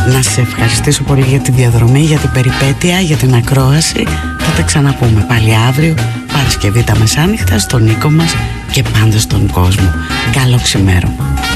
Να σε ευχαριστήσω πολύ για τη διαδρομή, για την περιπέτεια, για την ακρόαση. Θα τα ξαναπούμε πάλι αύριο, Παρασκευή τα μεσάνυχτα, στον οίκο μας και πάντα στον κόσμο. Καλό ξημέρωμα.